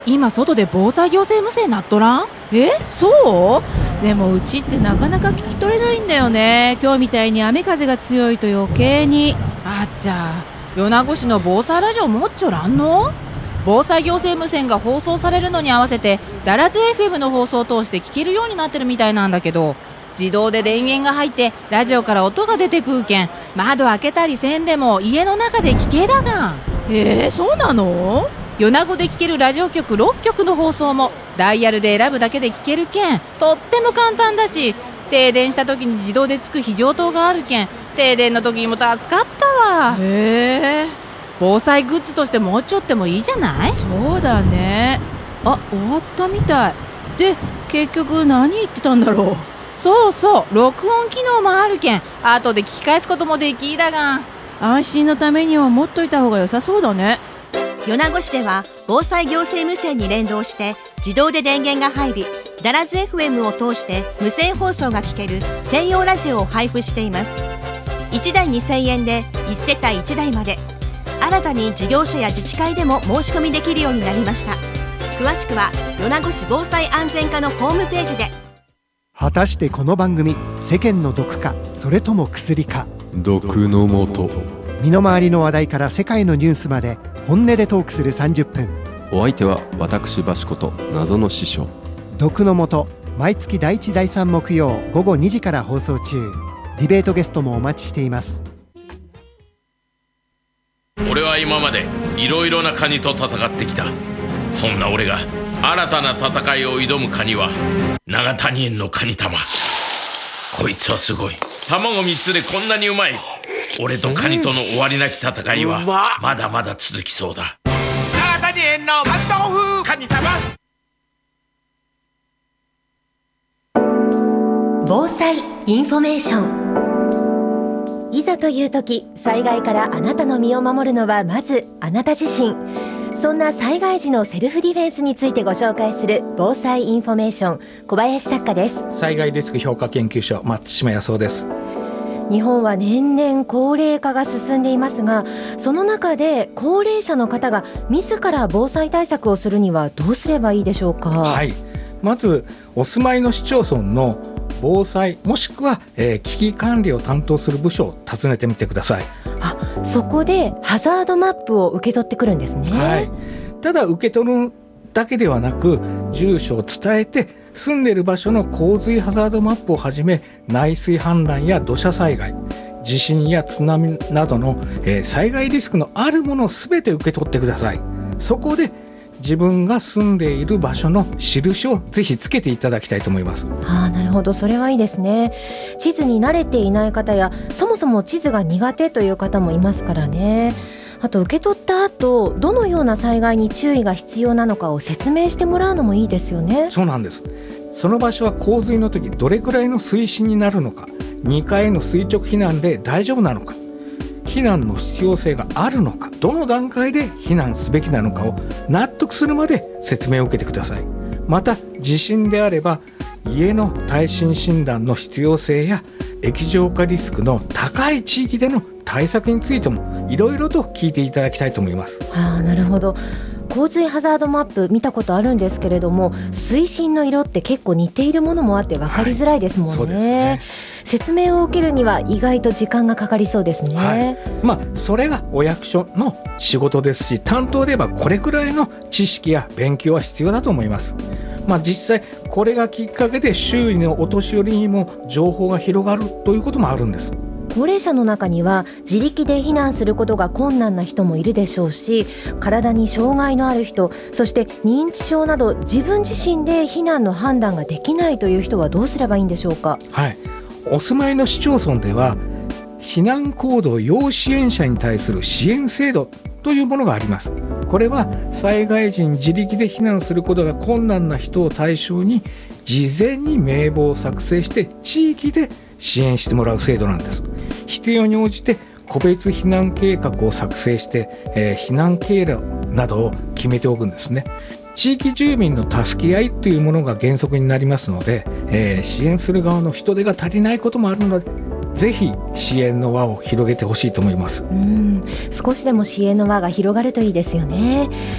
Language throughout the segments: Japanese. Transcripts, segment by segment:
今外で防災行政無線なっとらん？ そうでもうちってなかなか聞き取れないんだよね。今日みたいに雨風が強いと余計に。 あっちゃ、米子市の防災ラジオ持っちょらんの？防災行政無線が放送されるのに合わせてダラズ FM の放送を通して聞けるようになってるみたいなんだけど、自動で電源が入ってラジオから音が出てくるけん、窓開けたりせんでも家の中で聞けだがん。 そうなの？ 米子で聞けるラジオ局6局の放送もダイヤルで選ぶだけで聞けるけん、とっても簡単だし、停電した時に自動でつく非常灯があるけん、停電の時にも助かったわ。防災グッズとして持っちょってもいいじゃない？ そうだね。終わったみたいで、結局何言ってたんだろう。 そうそう、録音機能もあるけん後で聞き返すこともできだが、 安心のためには持っといた方が良さそうだね。 米子市では防災行政無線に連動して自動で電源が入り、ダラズ FM を通して無線放送が聞ける専用ラジオを配布しています。1台2000円で1世帯1台まで。新たに事業者や自治会でも申し込みできるようになりました。詳しくは米子市防災安全課のホームページで。 果たしてこの番組、世間の毒かそれとも薬か。 毒のもと。 身の回りの話題から世界のニュースまで本音でトークする30分。 お相手は私バシこと謎の師匠。 毒のもと、毎月第1第3木曜午後2時から放送中。ディベートゲストもお待ちしています。 俺は今までいろいろなカニと戦ってきた。そんな俺が新たな戦いを挑むカニは長谷園のカニ玉。こいつはすごい。卵3つでこんなにうまい。俺とカニとの終わりなき戦いはまだまだ続きそうだ。長谷園の関東風カニ玉。 防災インフォメーション。いざという時、災害からあなたの身を守るのはまずあなた自身。そんな災害時のセルフディフェンスについてご紹介する防災インフォメーション、小林作家です。 災害リスク評価研究所、松島康夫です。 日本は年々高齢化が進んでいますが、その中で高齢者の方が自ら防災対策をするにはどうすればいいでしょうか？ はい、まずお住まいの市町村の防災もしくは、危機管理を担当する部署を訪ねてみてください。 そこでハザードマップを受け取ってくるんですね。 はい、ただ受け取るだけではなく、住所を伝えて住んでいる場所の洪水ハザードマップをはじめ、内水氾濫や土砂災害、地震や津波などの、災害リスクのあるものをすべて受け取ってください。そこで自分が住んでいる場所の印をぜひつけていただきたいと思います。 なるほど、それはいいですね。地図に慣れていない方や、そもそも地図が苦手という方もいますからね。あと受け取った後、どのような災害に注意が必要なのかを説明してもらうのもいいですよね。 そうなんです。その場所は洪水の時どれくらいの水深になるのか、2階の垂直避難で大丈夫なのか、避難の必要性があるのか、どの段階で避難すべきなのかを納得するまで説明を受けてください。また地震であれば家の耐震診断の必要性や液状化リスクの高い地域での対策についてもいろいろと聞いていただきたいと思います。 なるほど。洪水ハザードマップ見たことあるんですけれども、水深の色って結構似ているものもあって分かりづらいですもんね。 そうですね。 説明を受けるには意外と時間がかかりそうですね。 それがお役所の仕事ですし、担当で言えばこれくらいの知識や勉強は必要だと思います。実際これがきっかけで周囲のお年寄りにも情報が広がるということもあるんです。 高齢者の中には自力で避難することが困難な人もいるでしょうし、体に障害のある人、そして認知症など自分自身で避難の判断ができないという人はどうすればいいんでしょうか？ はい、お住まいの市町村では避難行動要支援者に対する支援制度というものがあります。これは災害時に自力で避難することが困難な人を対象に事前に名簿を作成して地域で支援してもらう制度なんです。必要に応じて個別避難計画を作成して、避難経路などを決めておくんですね。地域住民の助け合いというものが原則になりますので、支援する側の人手が足りないこともあるので、ぜひ支援の輪を広げてほしいと思います。 少しでも支援の輪が広がるといいですよね。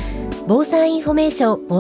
防災インフォメーション